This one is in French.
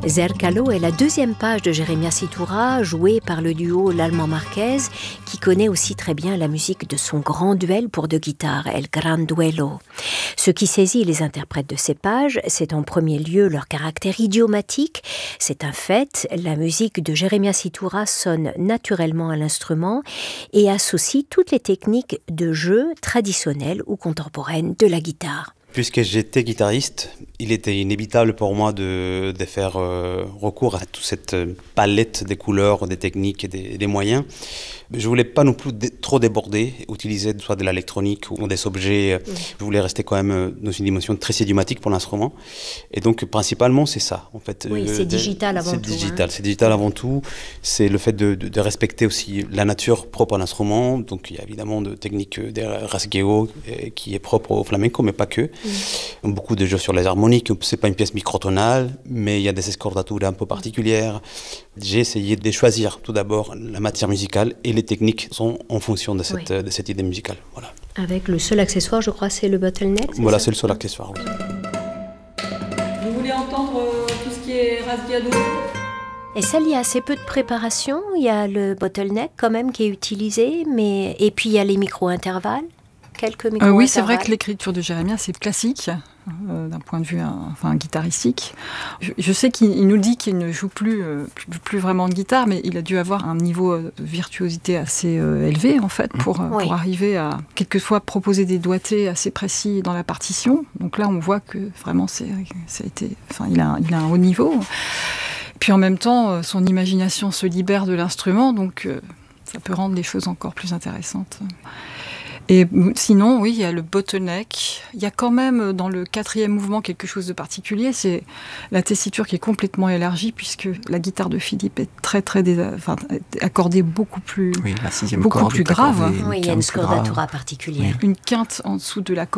Zercalo est la deuxième page de Jeremias Iturra, jouée par le duo l'Allemand Marquez, qui connaît aussi très bien la musique de son grand duel pour deux guitares, El Gran Duelo. Ce qui saisit les interprètes de ces pages, c'est en premier lieu leur caractère idiomatique. C'est un fait, la musique de Jeremias Iturra sonne naturellement à l'instrument et associe toutes les techniques de jeu traditionnelles ou contemporaines de la guitare. Puisque j'étais guitariste, il était inévitable pour moi de faire recours à toute cette palette des couleurs, des techniques et des moyens. Je ne voulais pas non plus trop déborder, utiliser soit de l'électronique ou des objets. Je voulais rester quand même dans une dimension très idiomatique pour l'instrument. Et donc, principalement, c'est ça. En fait, oui, c'est digital avant tout. C'est digital avant tout. C'est le fait de respecter aussi la nature propre à l'instrument. Donc, il y a évidemment des techniques de rasgueo qui est propre au flamenco, mais pas que. Beaucoup de jeux sur les harmoniques, c'est pas une pièce microtonale, mais il y a des scordature un peu particulières. J'ai essayé de choisir tout d'abord la matière musicale et les techniques sont en fonction de cette idée musicale. Voilà. Avec le seul accessoire, je crois, c'est le bottleneck. Voilà, c'est le seul accessoire. Oui. Vous voulez entendre tout ce qui est rasgueado ? Et ça, il y a assez peu de préparation. Il y a le bottleneck quand même qui est utilisé, et puis il y a les micro-intervalles. Oui, c'est vrai que l'écriture de Jeremias, c'est classique, d'un point de vue guitaristique. Je sais qu'il nous dit qu'il ne joue plus vraiment de guitare, mais il a dû avoir un niveau de virtuosité assez élevé, en fait, pour arriver à, quelquefois, proposer des doigtés assez précis dans la partition. Donc là, on voit que vraiment, il a un haut niveau. Puis en même temps, son imagination se libère de l'instrument, donc ça peut rendre les choses encore plus intéressantes. Et sinon, oui, il y a le bottleneck. Il y a quand même, dans le 4e mouvement, quelque chose de particulier. C'est la tessiture qui est complètement élargie, puisque la guitare de Philippe est accordée beaucoup plus, oui, la 6e beaucoup corde plus grave. Oui, il y a une scordatura particulière. Une quinte en dessous de la corde.